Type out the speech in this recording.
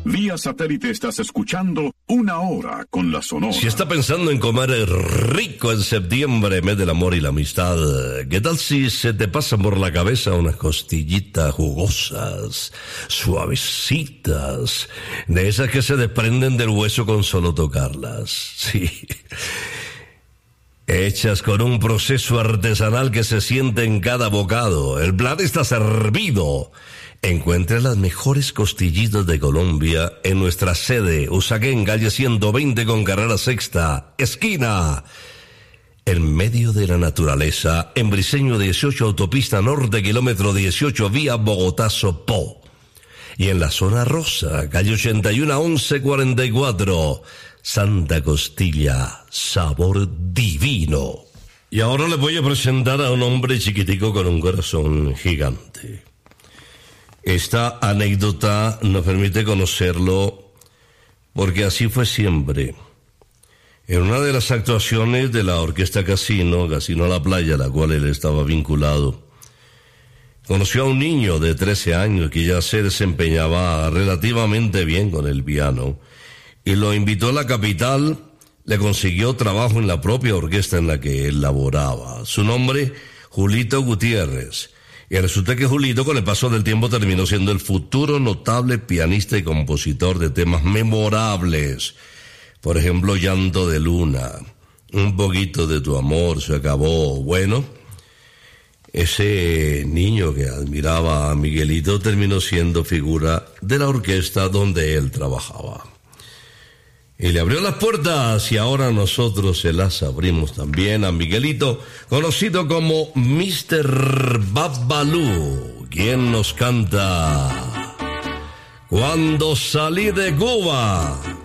Vía satélite estás escuchando Una Hora con la Sonora. Si está pensando en comer rico en septiembre, mes del amor y la amistad, ¿qué tal si se te pasan por la cabeza unas costillitas jugosas, suavecitas, de esas que se desprenden del hueso con solo tocarlas? Sí. Hechas con un proceso artesanal que se siente en cada bocado. El plato está servido. Encuentre las mejores costillitas de Colombia en nuestra sede, Usaquén, calle 120 con carrera sexta, esquina, en medio de la naturaleza, en Briceño 18, autopista norte, kilómetro 18, vía Bogotá-Sopó. Y en la zona rosa, calle 81, 1144, Santa Costilla, sabor divino. Y ahora les voy a presentar a un hombre chiquitico con un corazón gigante. Esta anécdota nos permite conocerlo porque así fue siempre. En una de las actuaciones de la orquesta Casino La Playa, a la cual él estaba vinculado, conoció a un niño de 13 años que ya se desempeñaba relativamente bien con el piano y lo invitó a la capital, le consiguió trabajo en la propia orquesta en la que él laboraba. Su nombre, Julito Gutiérrez. Y resulta que Julito, con el paso del tiempo, terminó siendo el futuro notable pianista y compositor de temas memorables. Por ejemplo, Llanto de Luna, Un poquito de tu amor se acabó. Bueno, ese niño que admiraba a Miguelito terminó siendo figura de la orquesta donde él trabajaba. Y le abrió las puertas y ahora nosotros se las abrimos también a Miguelito, conocido como Mr. Babalú, quien nos canta Cuando salí de Cuba.